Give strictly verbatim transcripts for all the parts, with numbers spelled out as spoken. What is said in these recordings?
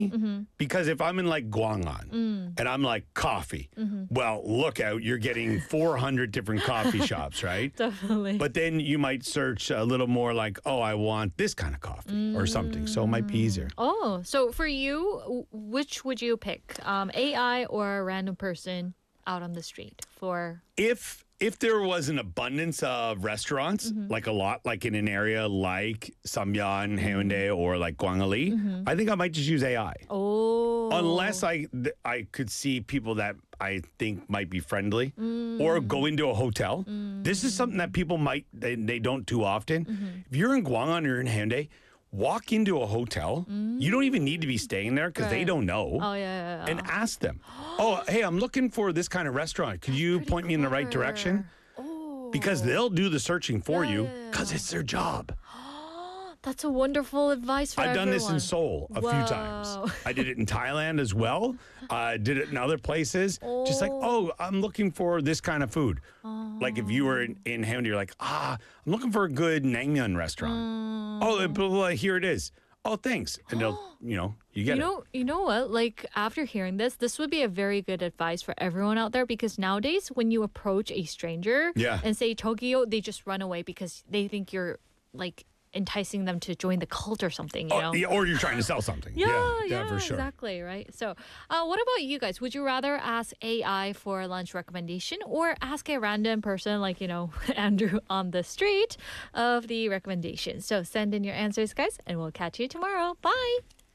Mm-hmm. Because if I'm in like Gwangan Mm. and I'm like coffee, Mm-hmm. well, look out, you're getting four hundred different coffee shops, right? Definitely. But then you might search a little more like, oh, I want this kind of coffee or something. So it might be easier. Oh, so for you, w- which would you pick? Um, A I or a random person out on the street for? If if there was an abundance of restaurants, like a lot, like in an area like Samyeon, Haeundae, or like Gwangali, I think I might just use A I. Oh. Unless I th- I could see people that I think might be friendly or go into a hotel. This is something that people might they, they don't do often. If you're in Gwangan or in Haeundae, walk into a hotel. You don't even need to be staying there because they Right. don't know. Oh, yeah, yeah, yeah. And ask them, oh, hey, I'm looking for this kind of restaurant. Could you Pretty point me in the right direction? clever. Oh. Because they'll do the searching for Yeah, you yeah, yeah. because it's their job. That's a wonderful advice for I've done this in everyone. Seoul a few times. Whoa. I did it in Thailand as well. I did it in other places. Just like, oh, I'm looking for this kind of food. Like if you were in, in Haeundae, you're like, ah, I'm looking for a good naengmyeon restaurant. Mm. Oh, blah, blah, blah, here it is. Oh, thanks. And they'll, you know, you get You it. know, you know what? Like after hearing this, this would be a very good advice for everyone out there because nowadays when you approach a stranger Yeah. and say "저기요," they just run away because they think you're like enticing them to join the cult or something. You know? Oh, yeah, or you're trying to sell something. Yeah, yeah, yeah, for sure. exactly, right? So, uh, what about you guys? Would you rather ask A I for a lunch recommendation or ask a random person like, you know, Andrew on the street of the recommendation? So, send in your answers, guys, and we'll catch you tomorrow. Bye.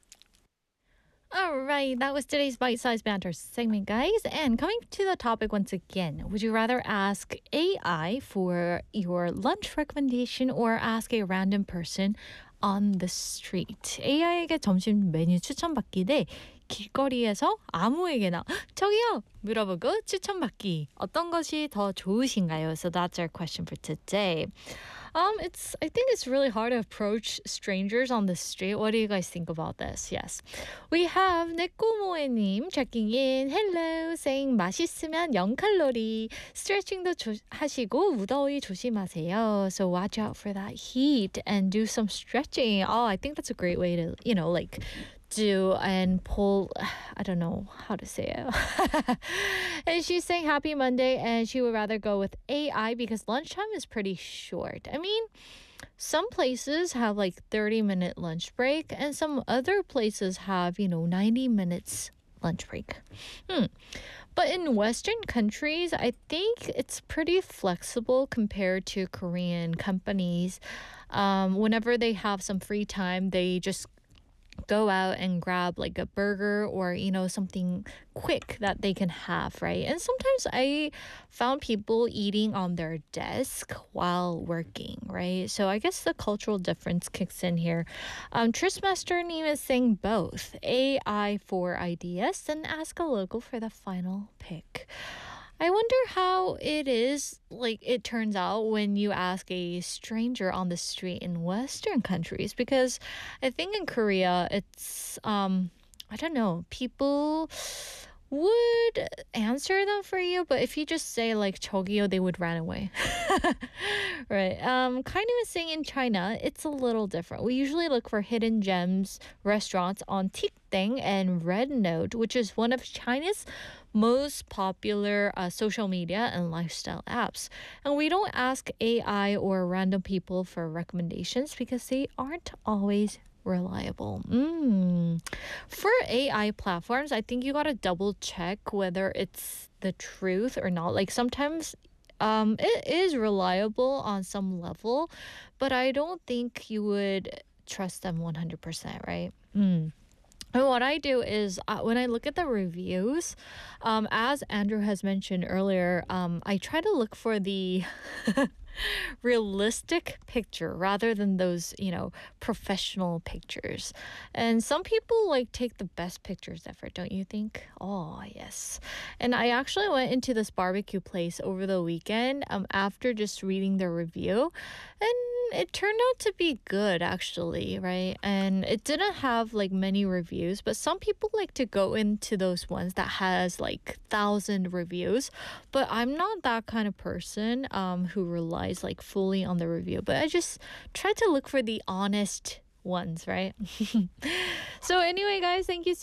All right, that was today's bite-sized banter segment, guys. And coming to the topic once again, would you rather ask A I for your lunch recommendation or ask a random person on the street? 에이아이에게 점심 메뉴 추천받기 대 길거리에서 아무에게나 저기요 물어보고 추천받기. 어떤 것이 더 좋으신가요? So that's our question for today. Um, it's I think it's really hard to approach strangers on the street. What do you guys think about this? Yes. We have 네꼬모에님 checking in. Hello, saying 맛있으면 영 칼로리. Stretching도 조, 하시고 무더위 조심하세요. So watch out for that heat and do some stretching. Oh, I think that's a great way to, you know, like do and pull, I don't know how to say it. And she's saying happy Monday and she would rather go with A I because lunchtime is pretty short. I mean, some places have like thirty minute lunch break and some other places have, you know, ninety minutes lunch break. Hmm. But in Western countries, I think it's pretty flexible compared to Korean companies. Um, whenever they have some free time, they just go out and grab like a burger or, you know, something quick that they can have, right? And sometimes I found people eating on their desk while working, right? So I guess the cultural difference kicks in here. Um, Tristmaster Neem is saying both. A I for ideas and ask a local for the final pick. I wonder how it is, like, it turns out when you ask a stranger on the street in Western countries, because I think in Korea, it's, um, I don't know, people would answer them for you, but if you just say, like, 저기요, they would run away. Right. Um, kind of a saying in China, it's a little different. We usually look for hidden gems restaurants on TikTok and Red Note, which is one of China's most popular uh, social media and lifestyle apps. And we don't ask A I or random people for recommendations because they aren't always reliable. Mm. For A I platforms, I think you gotta double check whether it's the truth or not. Like sometimes um, it is reliable on some level, but I don't think you would trust them one hundred percent, right? Mm. And what I do is uh, when I look at the reviews, um, as Andrew has mentioned earlier, um, I try to look for the realistic picture rather than those, you know, professional pictures. And some people like take the best pictures ever, don't you think? Oh, yes. And I actually went into this barbecue place over the weekend um, after just reading the review. And it turned out to be good, actually, right? And it didn't have like many reviews, but some people like to go into those ones that has like thousand reviews. But I'm not that kind of person um, who relies like fully on the review. But I just try to look for the honest ones, right? So anyway, guys, thank you so